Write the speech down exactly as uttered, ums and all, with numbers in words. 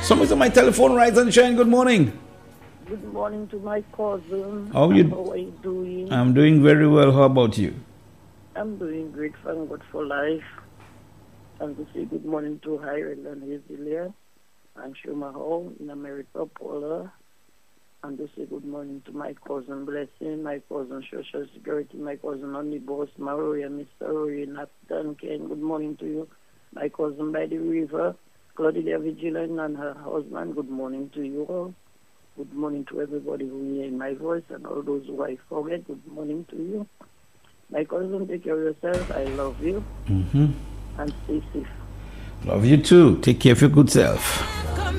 Somebody's on my telephone, Rise and Shine. Good morning. Good morning to my cousin. How you? How are you doing? I'm doing very well. How about you? I'm doing great. Thank God for life. And to say good morning to Hiram and Hazelia and Shuma Hall in America, Paula. And to say good morning to my cousin Blessing, my cousin Social Security, my cousin Only Boss, Maria, Mister Rory, Nathan Ken. Good morning to you. My cousin by the river, Claudia Vigilant and her husband. Good morning to you all. Good morning to everybody who hear my voice and all those who I forget. Good morning to you. My cousin, take care of yourself. I love you. Mm-hmm. And stay safe. Love you too. Take care of your good self.